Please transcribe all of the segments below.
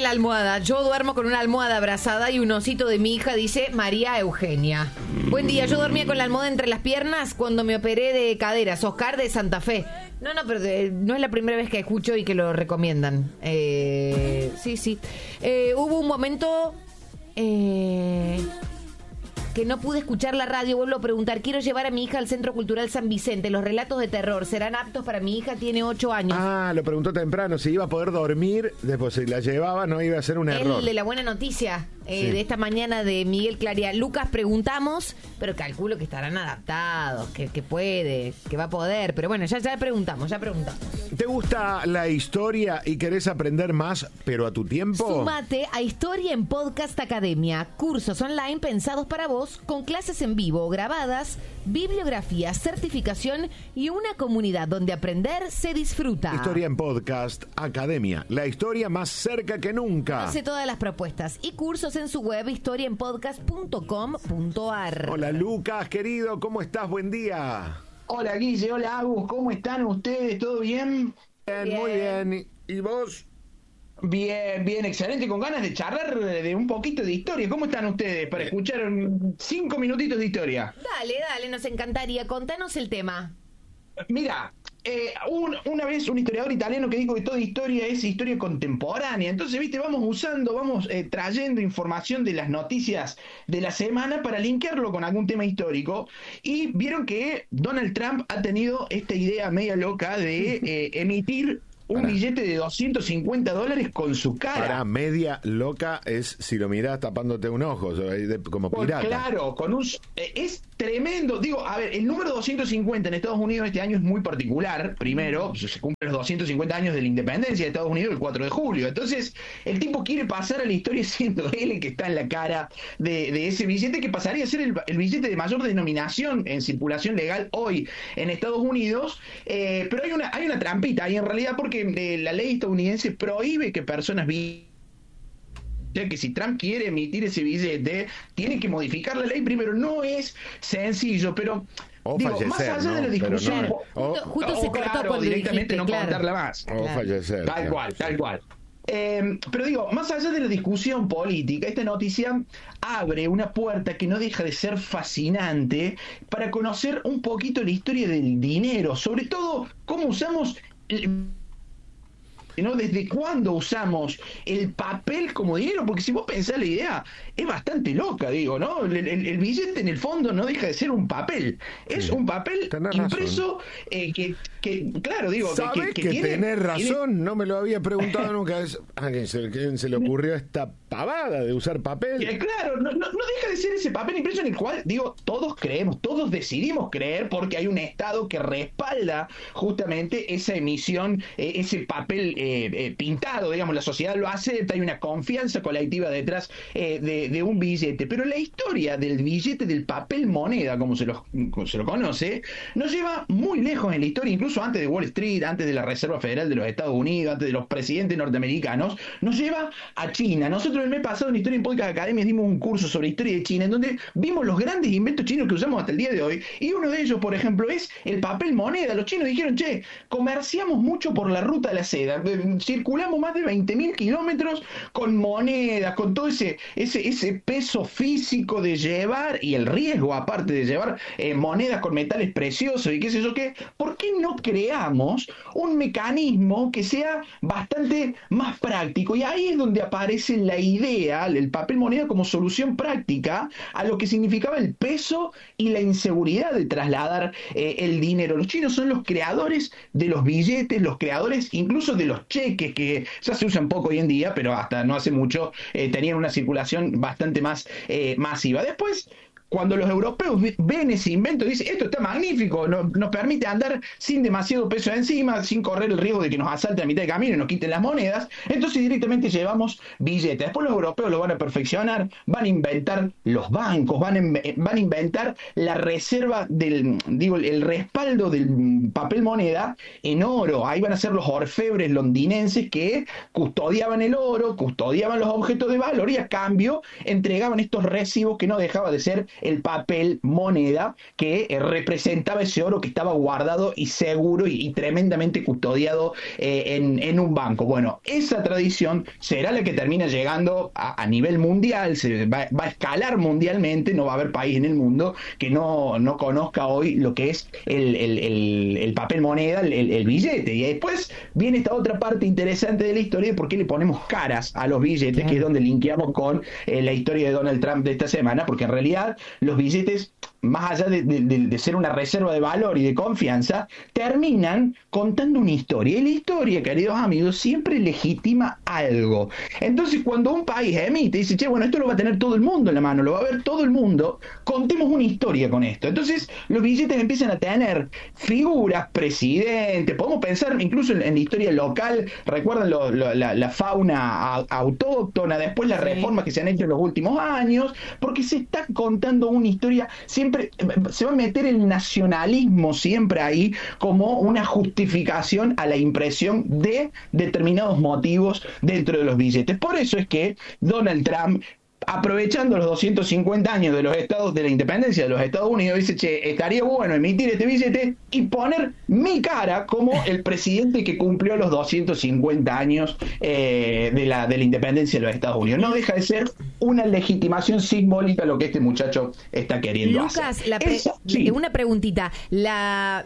la almohada. Yo duermo con una almohada abrazada y un osito de mi hija, dice María Eugenia. Buen día, yo dormía con la almohada entre las piernas cuando me operé de caderas. Oscar de Santa Fe. No, pero no es la primera vez que escucho y que lo recomiendan. Sí. Hubo un momento que no pude escuchar la radio. Vuelvo a preguntar, quiero llevar a mi hija al Centro Cultural San Vicente. Los relatos de terror serán aptos para mi hija, tiene 8 años. Lo preguntó temprano, si iba a poder dormir, después si la llevaba no iba a ser un error. El de la buena noticia Sí. de esta mañana de Miguel Claria. Lucas, preguntamos, pero calculo que estarán adaptados, que puede, que va a poder. Pero bueno, ya preguntamos. ¿Te gusta la historia y querés aprender más, pero a tu tiempo? Súmate a Historia en Podcast Academia. Cursos online pensados para vos, con clases en vivo o grabadas, bibliografía, certificación y una comunidad donde aprender se disfruta. Historia en Podcast Academia. La historia más cerca que nunca. Hace todas las propuestas y cursos en su web historiaenpodcast.com.ar. Hola Lucas, querido, ¿cómo estás? Buen día. Hola Guille, hola Agus, ¿cómo están ustedes? ¿Todo bien? Bien, muy bien. ¿Y vos? Bien, excelente, con ganas de charlar de un poquito de historia. ¿Cómo están ustedes para escuchar 5 minutitos de historia? Dale, nos encantaría. Contanos el tema. Mira, una vez un historiador italiano que dijo que toda historia es historia contemporánea. Entonces, vamos trayendo información de las noticias de la semana para linkearlo con algún tema histórico. Y vieron que Donald Trump ha tenido esta idea media loca de emitir un billete de $250 con su cara. Para media loca es si lo mirás tapándote un ojo, como pirata. Claro, es tremendo. Digo, a ver, el número 250 en Estados Unidos este año es muy particular. Primero, se cumplen los 250 años de la independencia de Estados Unidos el 4 de julio. Entonces, el tipo quiere pasar a la historia siendo él el que está en la cara de ese billete, que pasaría a ser el billete de mayor denominación en circulación legal hoy en Estados Unidos. Pero hay una trampita ahí en realidad, porque la ley estadounidense prohíbe que personas que si Trump quiere emitir ese billete, tiene que modificar la ley. Primero, no es sencillo, pero fallecer, más allá ¿no? de la discusión, Justo se cortó claro, cuando directamente dijiste, no claro. contarla más. Fallecer. Tal cual. Pero más allá de la discusión política, esta noticia abre una puerta que no deja de ser fascinante para conocer un poquito la historia del dinero, sobre todo cómo usamos ¿no? ¿Desde cuándo usamos el papel como dinero? Porque si vos pensás la idea, es bastante loca, digo, ¿no? El billete en el fondo no deja de ser un papel. Es un papel impreso que claro, digo... ¿Sabés que tenés razón? No me lo había preguntado nunca. ¿A quién se le ocurrió esta pavada de usar papel? Claro, no deja de ser ese papel impreso en el cual, digo, todos creemos, todos decidimos creer, porque hay un Estado que respalda justamente esa emisión, ese papel pintado, digamos, la sociedad lo acepta, hay una confianza colectiva detrás de un billete. Pero la historia del billete, del papel moneda, como se lo conoce, nos lleva muy lejos en la historia, incluso antes de Wall Street, antes de la Reserva Federal de los Estados Unidos, antes de los presidentes norteamericanos, nos lleva a China. Nosotros el mes pasado en Historia en Podcast Academia dimos un curso sobre historia de China, en donde vimos los grandes inventos chinos que usamos hasta el día de hoy, y uno de ellos, por ejemplo, es el papel moneda. Los chinos dijeron, comerciamos mucho por la ruta de la seda, circulamos más de 20.000 kilómetros con monedas, con todo ese peso físico de llevar, y el riesgo aparte de llevar monedas con metales preciosos y qué sé yo qué. ¿Por qué no creamos un mecanismo que sea bastante más práctico? Y ahí es donde aparece la idea, el papel moneda como solución práctica a lo que significaba el peso y la inseguridad de trasladar el dinero. Los chinos son los creadores de los billetes, los creadores incluso de los cheques, que ya se usan poco hoy en día, pero hasta no hace mucho tenían una circulación bastante más masiva. Después, cuando los europeos ven ese invento, dicen, esto está magnífico, nos permite andar sin demasiado peso encima, sin correr el riesgo de que nos asalten a mitad de camino y nos quiten las monedas. Entonces directamente llevamos billetes. Después los europeos lo van a perfeccionar, van a inventar los bancos, van a inventar la reserva el respaldo del papel moneda en oro. Ahí van a ser los orfebres londinenses que custodiaban el oro, custodiaban los objetos de valor, y a cambio entregaban estos recibos que no dejaba de ser el papel moneda que representaba ese oro que estaba guardado y seguro y tremendamente custodiado en un banco. Bueno, esa tradición será la que termina llegando a nivel mundial, va a escalar mundialmente, no va a haber país en el mundo que no conozca hoy lo que es el papel moneda, el billete. Y después viene esta otra parte interesante de la historia de por qué le ponemos caras a los billetes, que es donde linkeamos con la historia de Donald Trump de esta semana, porque en realidad los billetes, más allá de ser una reserva de valor y de confianza, terminan contando una historia. Y la historia, queridos amigos, siempre legitima algo. Entonces, cuando un país emite y dice, che, bueno, esto lo va a tener todo el mundo en la mano, lo va a ver todo el mundo, contemos una historia con esto. Entonces, los billetes empiezan a tener figuras, presidentes, podemos pensar incluso en la historia local, recuerdan la fauna autóctona, después las reformas que se han hecho en los últimos años, porque se está contando una historia. Siempre se va a meter el nacionalismo siempre ahí como una justificación a la impresión de determinados motivos dentro de los billetes. Por eso es que Donald Trump, aprovechando los 250 años de los estados de la independencia de los Estados Unidos, dice, che, estaría bueno emitir este billete y poner mi cara como el presidente que cumplió los 250 años de la independencia de los Estados Unidos. No deja de ser una legitimación simbólica lo que este muchacho está queriendo Lucas, hacer. Una preguntita. La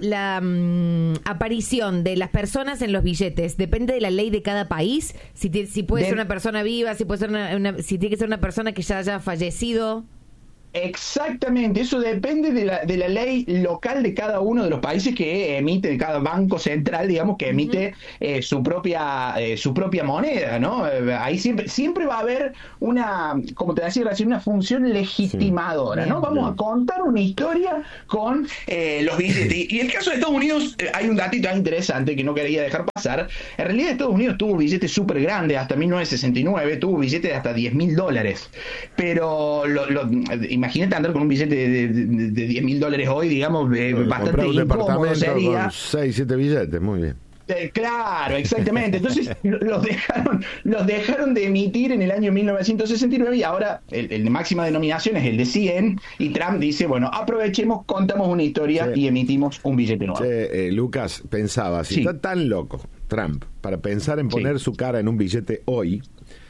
aparición de las personas en los billetes depende de la ley de cada país. Si puede ser una persona viva, si puede ser si tiene que ser una persona que ya haya fallecido. Exactamente, eso depende de la ley local de cada uno de los países que emite, de cada banco central, digamos, que emite su propia moneda, ¿no? Ahí siempre va a haber una, como te decía recién, una función legitimadora, ¿no? Vamos a contar una historia con los billetes. Y en el caso de Estados Unidos hay un datito interesante que no quería dejar pasar. En realidad Estados Unidos tuvo billetes súper grandes, hasta 1969, tuvo billetes de hasta $10,000. Pero imagínate andar con un billete de $10,000 hoy, digamos, bastante incómodo sería. Con 6, 7 billetes, muy bien. Claro, exactamente. Entonces los dejaron de emitir en el año 1969 y ahora el de máxima denominación es el de 100 y Trump dice, bueno, aprovechemos, contamos una historia y emitimos un billete nuevo. Lucas, pensaba, si está tan loco Trump para pensar en poner su cara en un billete hoy,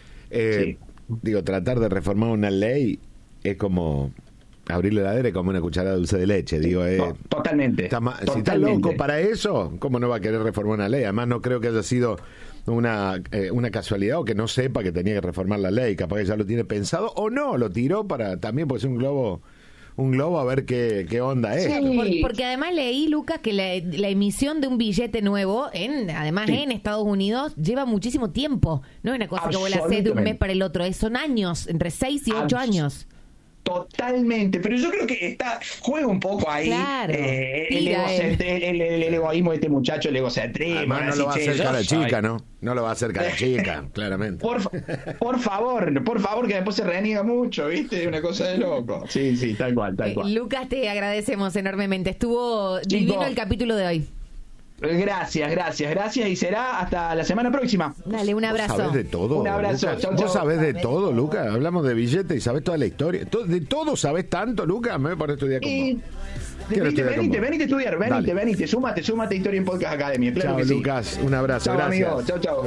digo, tratar de reformar una ley es como abrir la heladera y comer una cucharada de dulce de leche. Digo, totalmente. Si está loco para eso, ¿cómo no va a querer reformar una ley? Además, no creo que haya sido una casualidad o que no sepa que tenía que reformar la ley. Capaz que ya lo tiene pensado o no, lo tiró para también porque es un globo a ver qué onda es. Sí, porque además leí, Lucas, que la emisión de un billete nuevo, en Estados Unidos, lleva muchísimo tiempo. No es una cosa que vos la haces de un mes para el otro, son años, entre 6 y 8 años. Totalmente, pero yo creo que juega un poco ahí el egoísmo de este muchacho, el egocentrismo. Además, no lo va a hacer cara chica, ¿no? No lo va a hacer cara chica, claramente. Por favor, que después se reniega mucho, ¿viste? Una cosa de loco. Sí, tal cual. Lucas, te agradecemos enormemente. Estuvo divino el capítulo de hoy. Gracias y será hasta la semana próxima. Dale, un abrazo. ¿Vos sabés de todo? Un abrazo. Chau. ¿Vos sabés de todo, Lucas? Hablamos de billetes y sabés toda la historia. ¿De todo sabés tanto, Lucas? Me voy a poner a estudiar con vos. Venite a estudiar, venite, súmate a Historia en Podcast Academia. Claro que sí. Lucas, un abrazo, chau, gracias. Amigo. Chau.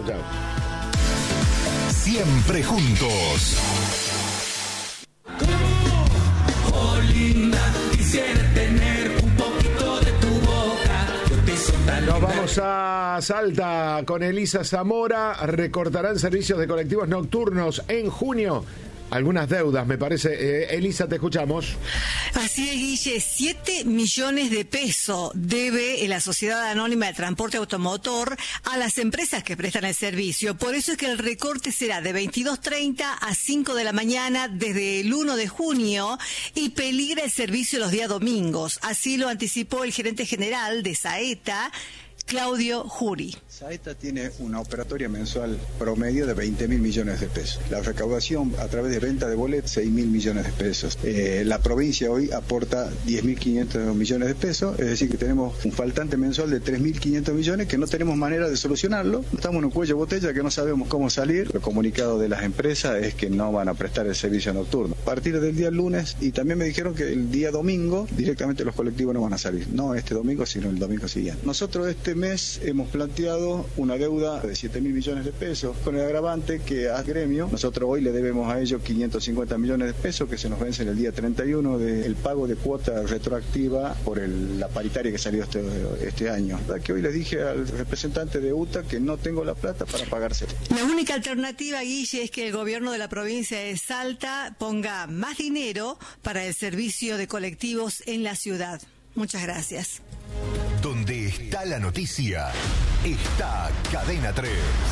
Siempre juntos. Oh, linda, quisiera tener un poquito de tu boca. Yo te hizo tan Nos vamos a Salta con Elisa Zamora. Recortarán servicios de colectivos nocturnos en junio. Algunas deudas, me parece. Elisa, te escuchamos. Así es, Guille. 7 millones de pesos debe la Sociedad Anónima de Transporte Automotor a las empresas que prestan el servicio. Por eso es que el recorte será de 22:30 a 5 de la mañana desde el 1 de junio y peligra el servicio los días domingos. Así lo anticipó el gerente general de Saeta, Claudio Jury. Saeta tiene una operatoria mensual promedio de 20.000 millones de pesos. La recaudación a través de venta de boletos, 6.000 millones de pesos. La provincia hoy aporta 10.500 millones de pesos, es decir que tenemos un faltante mensual de 3.500 millones que no tenemos manera de solucionarlo. Estamos en un cuello de botella que no sabemos cómo salir. El comunicado de las empresas es que no van a prestar el servicio nocturno. A partir del día lunes, y también me dijeron que el día domingo directamente los colectivos no van a salir. No este domingo, sino el domingo siguiente. Nosotros este mes hemos planteado una deuda de 7.000 millones de pesos, con el agravante que a gremio, nosotros hoy le debemos a ellos 550 millones de pesos que se nos vence en el día 31 del pago de cuota retroactiva por la paritaria que salió este año. Que hoy les dije al representante de UTA que no tengo la plata para pagarse. La única alternativa, Guille, es que el gobierno de la provincia de Salta ponga más dinero para el servicio de colectivos en la ciudad. Muchas gracias. Donde está la noticia, está Cadena 3.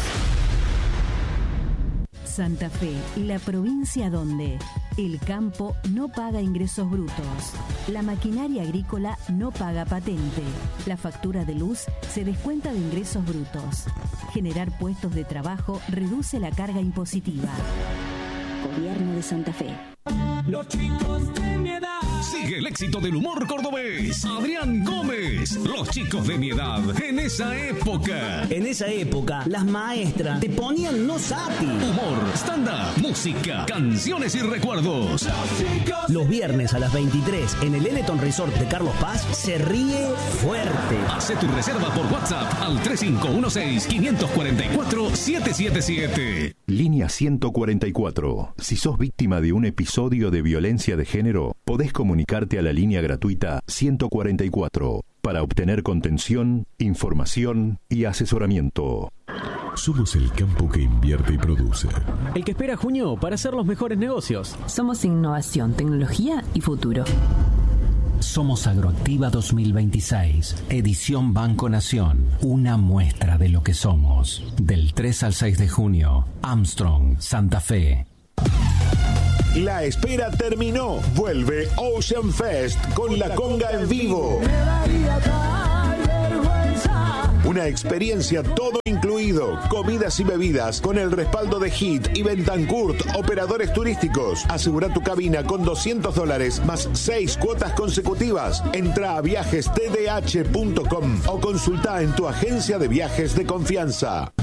Santa Fe, la provincia donde el campo no paga ingresos brutos, la maquinaria agrícola no paga patente, la factura de luz se descuenta de ingresos brutos. Generar puestos de trabajo reduce la carga impositiva. Gobierno de Santa Fe. Los chicos de mi edad. Sigue el éxito del humor cordobés. Adrián Gómez. Los chicos de mi edad. En esa época. En esa época, las maestras te ponían no sati. Humor, stand-up, música, canciones y recuerdos. Los viernes a las 23 en el Eleton Resort de Carlos Paz se ríe fuerte. Hace tu reserva por WhatsApp al 3516-544-777. Línea 144. Si sos víctima de un episodio de violencia de género, podés comunicarte a la línea gratuita 144 para obtener contención, información y asesoramiento. Somos el campo que invierte y produce. El que espera junio para hacer los mejores negocios. Somos innovación, tecnología y futuro. Somos Agroactiva 2026, edición Banco Nación, una muestra de lo que somos. Del 3 al 6 de junio, Armstrong, Santa Fe. La espera terminó. Vuelve Ocean Fest con la conga en vivo. Una experiencia todo incluido, comidas y bebidas con el respaldo de HIT y Bentancourt, operadores turísticos. Asegura tu cabina con $200 más 6 cuotas consecutivas. Entra a viajestdh.com o consulta en tu agencia de viajes de confianza.